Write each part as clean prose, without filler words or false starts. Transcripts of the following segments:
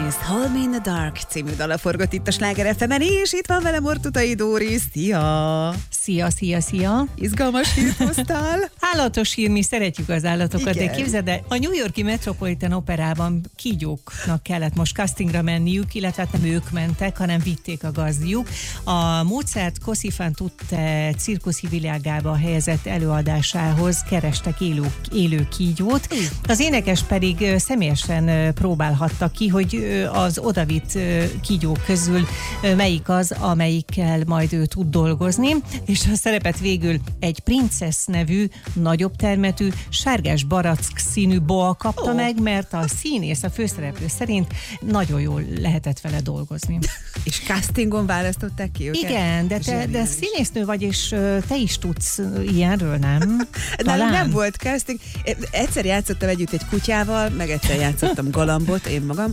Promise, Hold Me in the Dark című dala forgott itt a Sláger FM-en, és itt van velem Ortutai Dóri. Szia! Szia! Izgalmas hírt hoztál? Állatos hír, mi szeretjük az állatokat, Igen. de képzeld el, a New York-i Metropolitan Operában kígyóknak kellett most castingra menniük, illetve hát nem ők mentek, hanem vitték a gazdiuk. A Mozart Così fan tutte cirkuszi világába helyezett előadásához kerestek élő kígyót. Az énekes pedig személyesen próbálhatta ki, hogy az odavitt kígyók közül melyik az, amelyikkel majd ő tud dolgozni, és a szerepet végül egy Princess nevű, nagyobb termetű, sárgás barack színű boa kapta meg, mert a színész, a főszereplő szerint nagyon jól lehetett vele dolgozni. És castingon választották ki őket? Igen, de színésznő vagy, és te is tudsz ilyenről, nem? Nálunk nem volt casting. Egyszer játszottam együtt egy kutyával, meg egyszer játszottam galambot, én magam.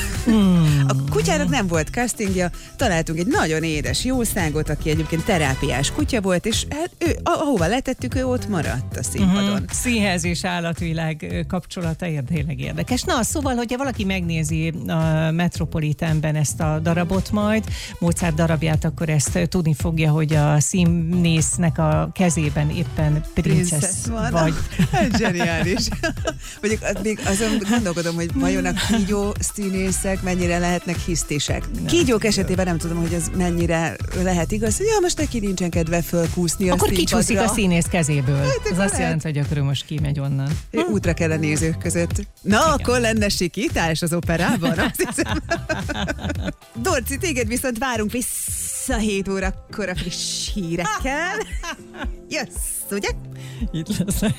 A kutyának nem volt castingja, találtunk egy nagyon édes jószágot, aki egyébként terápiás kutya volt, és hát ő, ahova letettük, ő ott maradt a színpadon. Színház és állatvilág kapcsolata tényleg érdekes. Na, szóval, hogyha valaki megnézi a Metropolitanben ezt a darabot majd, Mozart darabját, akkor ezt tudni fogja, hogy a színésznek a kezében éppen princesz vagy. Zseniális. Még azon gondolkodom, hogy vajon a kígyó színészek mennyire lehetnek hisztisek. Kígyók esetében nem tudom, hogy ez mennyire lehet igaz, hogy most neki nincsen kedve fölkúszni a akkor színpadra. kicsúszik a színész kezéből. Hát, az azt jelenti, hogy akkor most kimegy onnan. Útra kell a nézők között. Na, igen. Akkor lenne sikítás az operában, azt hiszem. Dorci, téged viszont várunk vissza 7 órakor a friss hírekkel. Jössz, ugye? Itt lesz.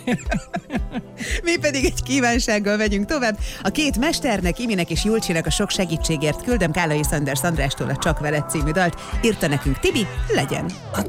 Mi pedig egy kívánsággal megyünk tovább. A két mesternek, Iminek és Julcsinak a sok segítségért küldöm Kálai Szanders Andrástól a Csak veled című dalt. Írta nekünk Tibi, legyen.